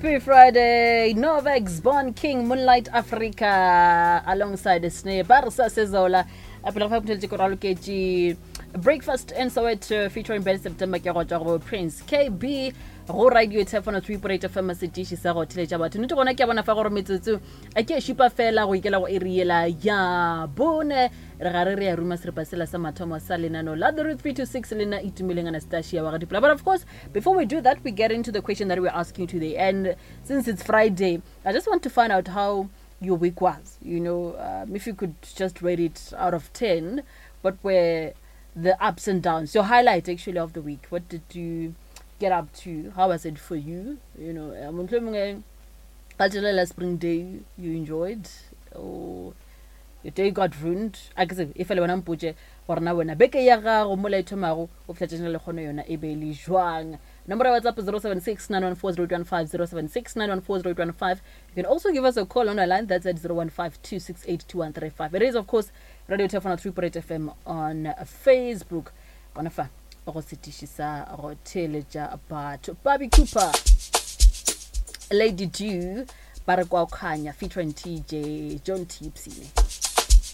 Happy Friday, Novex, Born King, Moonlight Africa, alongside the Snare, Barsa Sezola, Breakfast in Soweto, featuring Ben September, Prince KB, go radio telephone 3.8 FM City sa go tleletsa batho ntse gona ke bona fa gore metsotso a ke shipa fela go ikela go eriela ya bone re ga re ya ruma se re pasela sa mathomo sa lenano la the 326 lena itumileng Anastasia wa ga dipla. But of course, before we do that, we get into the question that we're asking today. And since it's Friday, I just want to find out how your week was. You know, if you could just rate it out of 10, what were the ups and downs, your highlight actually of the week? What did you get up to? How was it for you? You know, cultural spring day you enjoyed, or your day got ruined? If I want to put or now when a beke yaga or mole tomorrow of Flatina Lehono ebeli juang. Number of WhatsApp is 076-914-0815, You can also give us a call on our line that's at 015-268-2135. It is, of course, Radio Telephone 3.8 FM on Facebook. On a fa go setishisa go teleja but Bobby Cooper, Lady Dew, Barakwa Kanya featuring TJ John Tipsy.